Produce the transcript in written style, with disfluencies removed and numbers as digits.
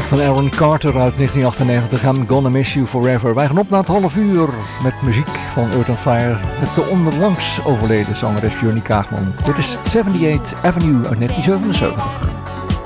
van Aaron Carter uit 1998 en Gonna Miss You Forever. Wij gaan op naar het half uur met muziek van Earth & Fire met de onlangs overleden zangeres Johnny Kaagman. Dit is 78th Avenue uit 1977.